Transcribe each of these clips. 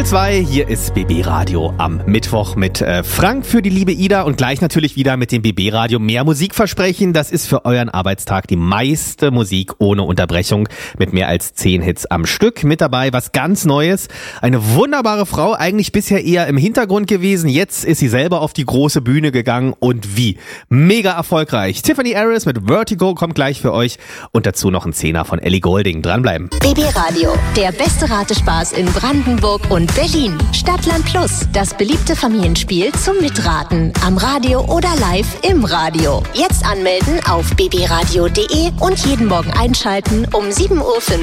2, hier ist BB Radio am Mittwoch mit Frank für die liebe Ida und gleich natürlich wieder mit dem BB Radio mehr Musikversprechen. Das ist für euren Arbeitstag die meiste Musik ohne Unterbrechung mit mehr als 10 Hits am Stück. Mit dabei was ganz Neues. Eine wunderbare Frau, eigentlich bisher eher im Hintergrund gewesen. Jetzt ist sie selber auf die große Bühne gegangen und wie? Mega erfolgreich. Tiffany Harris mit Vertigo kommt gleich für euch und dazu noch ein Zehner von Ellie Goulding. Dranbleiben. BB Radio, der beste Ratespaß in Brandenburg und Berlin. Stadtland Plus, das beliebte Familienspiel zum Mitraten. Am Radio oder live im Radio. Jetzt anmelden auf bbradio.de und jeden Morgen einschalten um 7.45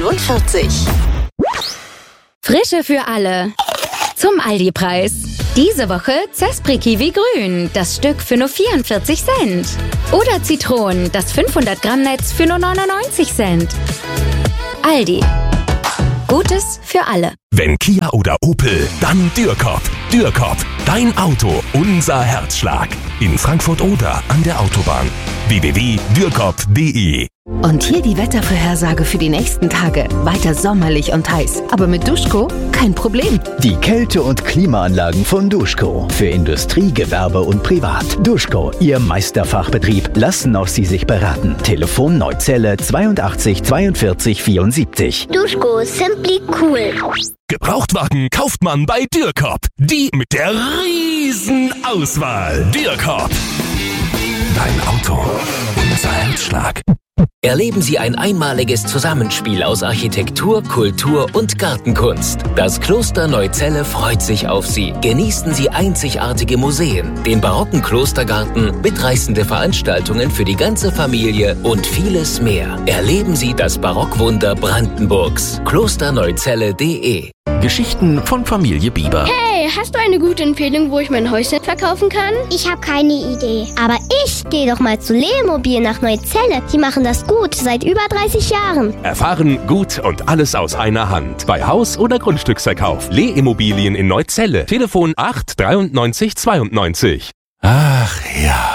Uhr. Frische für alle. Zum Aldi-Preis. Diese Woche Zespri Kiwi Grün, das Stück für nur 44 Cent. Oder Zitronen, das 500 Gramm Netz für nur 99 Cent. Aldi. Gutes für alle. Wenn Kia oder Opel, dann Dürrkop. Dürrkop, dein Auto, unser Herzschlag. In Frankfurt oder an der Autobahn. www.dürrkop.de. Und hier die Wettervorhersage für die nächsten Tage. Weiter sommerlich und heiß. Aber mit Duschko kein Problem. Die Kälte- und Klimaanlagen von Duschko. Für Industrie, Gewerbe und Privat. Duschko, Ihr Meisterfachbetrieb. Lassen auch Sie sich beraten. Telefon Neuzelle 82 42 74. Duschko, simply cool. Gebrauchtwagen kauft man bei Dürrkop. Die mit der riesen Auswahl. Dürrkop. Dein Auto, unser Herzschlag. Erleben Sie ein einmaliges Zusammenspiel aus Architektur, Kultur und Gartenkunst. Das Kloster Neuzelle freut sich auf Sie. Genießen Sie einzigartige Museen, den barocken Klostergarten, mitreißende Veranstaltungen für die ganze Familie und vieles mehr. Erleben Sie das Barockwunder Brandenburgs. Klosterneuzelle.de. Geschichten von Familie Bieber. Hey, hast du eine gute Empfehlung, wo ich mein Häuschen verkaufen kann? Ich habe keine Idee. Aber ich gehe doch mal zu Lemobil nach Neuzelle. Die machen das gut, seit über 30 Jahren. Erfahren, gut und alles aus einer Hand. Bei Haus- oder Grundstücksverkauf. Lehimmobilien in Neuzelle. Telefon 8 93 92. Ach ja.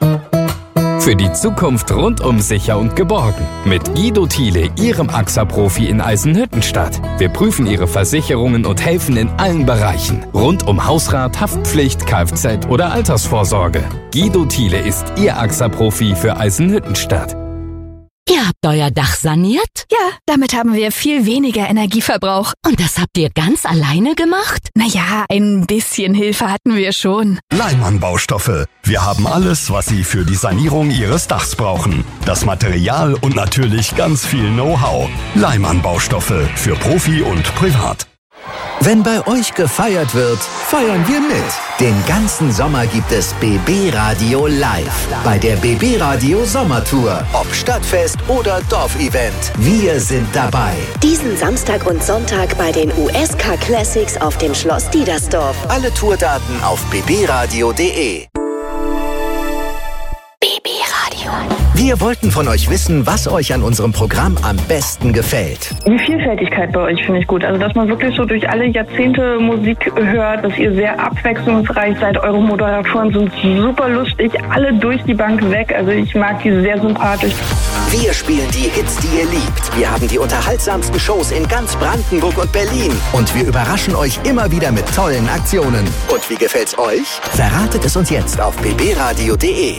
Für die Zukunft rundum sicher und geborgen. Mit Guido Thiele, Ihrem AXA-Profi in Eisenhüttenstadt. Wir prüfen Ihre Versicherungen und helfen in allen Bereichen. Rund um Hausrat, Haftpflicht, Kfz oder Altersvorsorge. Guido Thiele ist Ihr AXA-Profi für Eisenhüttenstadt. Ihr habt euer Dach saniert? Ja, damit haben wir viel weniger Energieverbrauch. Und das habt ihr ganz alleine gemacht? Naja, ein bisschen Hilfe hatten wir schon. Leimann Baustoffe. Wir haben alles, was Sie für die Sanierung Ihres Dachs brauchen. Das Material und natürlich ganz viel Know-how. Leimann Baustoffe für Profi und Privat. Wenn bei euch gefeiert wird, feiern wir mit. Den ganzen Sommer gibt es BB Radio live bei der BB Radio Sommertour. Ob Stadtfest oder Dorfevent, wir sind dabei. Diesen Samstag und Sonntag bei den USK Classics auf dem Schloss Diedersdorf. Alle Tourdaten auf bbradio.de. BB Radio. Wir wollten von euch wissen, was euch an unserem Programm am besten gefällt. Die Vielfältigkeit bei euch finde ich gut. Also, dass man wirklich so durch alle Jahrzehnte Musik hört, dass ihr sehr abwechslungsreich seid. Eure Moderatoren sind super lustig, alle durch die Bank weg. Also, ich mag die sehr sympathisch. Wir spielen die Hits, die ihr liebt. Wir haben die unterhaltsamsten Shows in ganz Brandenburg und Berlin. Und wir überraschen euch immer wieder mit tollen Aktionen. Und wie gefällt's euch? Verratet es uns jetzt auf bbradio.de.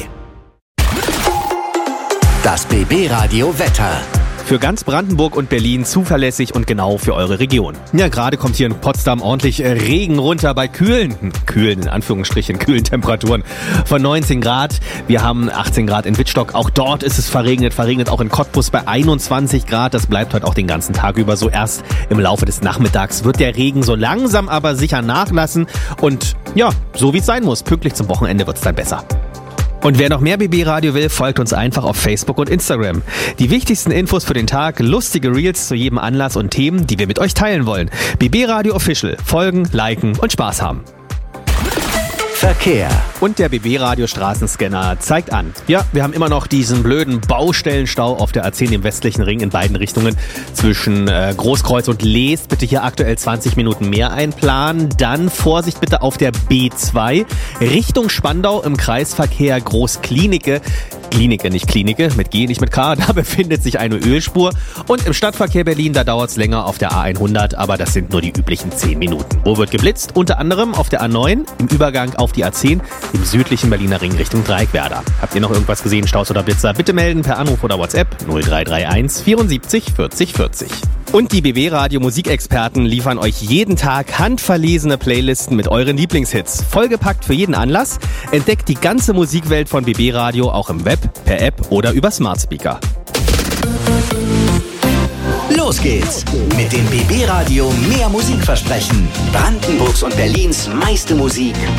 Das BB Radio Wetter. Für ganz Brandenburg und Berlin zuverlässig und genau für eure Region. Ja, gerade kommt hier in Potsdam ordentlich Regen runter bei kühlen in Anführungsstrichen, kühlen Temperaturen von 19 Grad. Wir haben 18 Grad in Wittstock. Auch dort ist es verregnet auch in Cottbus bei 21 Grad. Das bleibt heute auch den ganzen Tag über so. Erst im Laufe des Nachmittags wird der Regen so langsam aber sicher nachlassen. Und ja, so wie es sein muss. Pünktlich zum Wochenende wird es dann besser. Und wer noch mehr BB Radio will, folgt uns einfach auf Facebook und Instagram. Die wichtigsten Infos für den Tag, lustige Reels zu jedem Anlass und Themen, die wir mit euch teilen wollen. BB Radio Official. Folgen, liken und Spaß haben. Verkehr. Und der BB Radio Straßenscanner zeigt an. Ja, wir haben immer noch diesen blöden Baustellenstau auf der A10 im westlichen Ring in beiden Richtungen zwischen Großkreuz und Leest. Bitte hier aktuell 20 Minuten mehr einplanen. Dann Vorsicht bitte auf der B2 Richtung Spandau im Kreisverkehr Großklinike. Klinike, nicht Klinike, mit G, nicht mit K, da befindet sich eine Ölspur. Und im Stadtverkehr Berlin, da dauert es länger auf der A100, aber das sind nur die üblichen 10 Minuten. Wo wird geblitzt? Unter anderem auf der A9, im Übergang auf die A10, im südlichen Berliner Ring Richtung Dreieckwerder. Habt ihr noch irgendwas gesehen, Staus oder Blitzer? Bitte melden per Anruf oder WhatsApp 0331 74 40 40. Und die BB-Radio Musikexperten liefern euch jeden Tag handverlesene Playlisten mit euren Lieblingshits. Vollgepackt für jeden Anlass. Entdeckt die ganze Musikwelt von BB-Radio auch im Web, per App oder über Smart Speaker. Los geht's mit dem BB-Radio Mehr Musik versprechen. Brandenburgs und Berlins meiste Musik